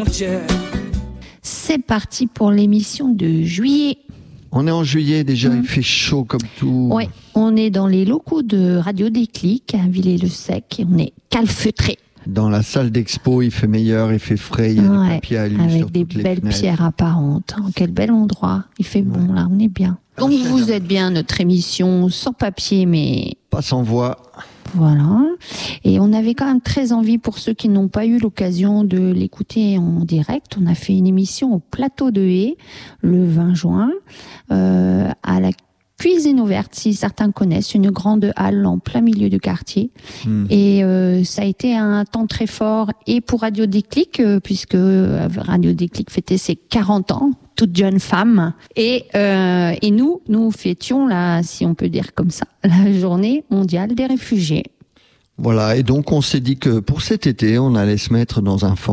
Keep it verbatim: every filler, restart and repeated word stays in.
frontières. C'est parti pour l'émission de juillet. On est en juillet déjà, mmh. il fait chaud comme tout. Ouais, on est dans les locaux de Radio Déclic à Villers-le-Sec et on est calfeutré. Dans la salle d'expo, il fait meilleur, il fait frais, il y a ouais, des papiers à lui avec sur des toutes les belles fenêtres. pierres apparentes. Oh, quel bel endroit. Il fait bon ouais. là, on est bien. Donc vous êtes bien notre émission sans papier mais pas sans voix. Voilà. Et on avait quand même très envie, pour ceux qui n'ont pas eu l'occasion de l'écouter en direct, on a fait une émission au Plateau de Haye le vingt juin euh, à la Cuisine ouverte, si certains connaissent, une grande halle en plein milieu du quartier. Mmh. Et euh, ça a été un temps très fort et pour Radio Déclic, euh, puisque Radio Déclic fêtait ses quarante ans, toute jeune femme. Et, euh, et nous, nous fêtions, là, si on peut dire comme ça, la journée mondiale des réfugiés. Voilà, et donc on s'est dit que pour cet été, on allait se mettre dans un